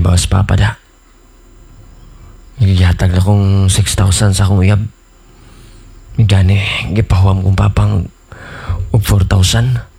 bawas papa da. Nagighatag na kong 6,000 sa akong uyab. Gani, gipahuam kong papang og 4,000.